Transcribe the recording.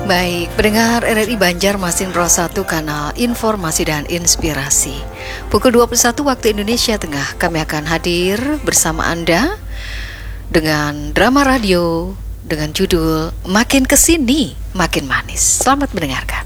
Baik, pendengar RRI Banjarmasin Pro 1 kanal informasi dan inspirasi. Pukul 21 waktu Indonesia Tengah, kami akan hadir bersama Anda dengan drama radio dengan judul Makin Kesini Makin Manis. Selamat mendengarkan.